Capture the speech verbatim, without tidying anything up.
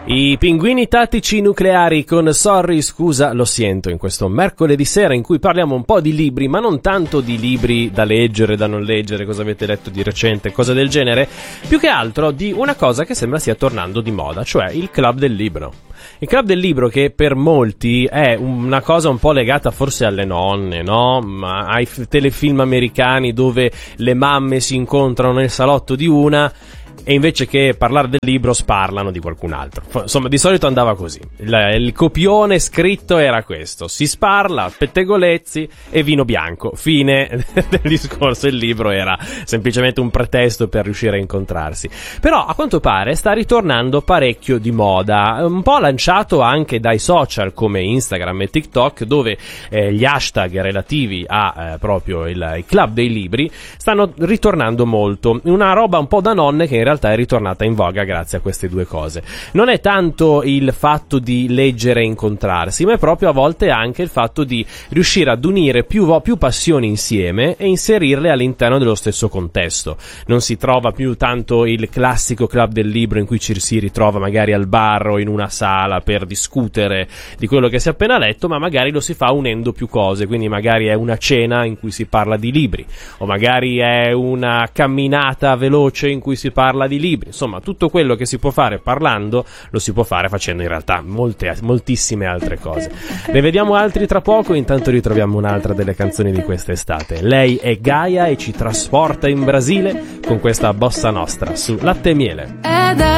I pinguini tattici nucleari con Sorry, scusa, lo sento, in questo mercoledì sera in cui parliamo un po' di libri, ma non tanto di libri da leggere, da non leggere, cosa avete letto di recente, cose del genere, più che altro di una cosa che sembra stia tornando di moda, cioè il club del libro. Il club del libro, che per molti è una cosa un po' legata forse alle nonne, no? Ma ai f- telefilm americani dove le mamme si incontrano nel salotto di una e invece che parlare del libro sparlano di qualcun altro. Insomma, di solito andava così. Il, il copione scritto era questo: si sparla, pettegolezzi e vino bianco. Fine del discorso. Il libro era semplicemente un pretesto per riuscire a incontrarsi. Però a quanto pare sta ritornando parecchio di moda, un po' lanciato anche dai social come Instagram e TikTok, dove eh, gli hashtag relativi a eh, proprio il, il club dei libri stanno ritornando molto. Una roba un po' da nonne che in realtà è ritornata in voga grazie a queste due cose. Non è tanto il fatto di leggere e incontrarsi, ma è proprio a volte anche il fatto di riuscire ad unire più, più passioni insieme e inserirle all'interno dello stesso contesto. Non si trova più tanto il classico club del libro in cui ci si ritrova magari al bar o in una sala per discutere di quello che si è appena letto, ma magari lo si fa unendo più cose, quindi magari è una cena in cui si parla di libri, o magari è una camminata veloce in cui si parla di libri. Insomma, tutto quello che si può fare parlando lo si può fare facendo in realtà molte, moltissime altre cose. Ne vediamo altri tra poco, intanto ritroviamo un'altra delle canzoni di quest'estate. Lei è Gaia e ci trasporta in Brasile con questa bossa nostra su Latte e Miele.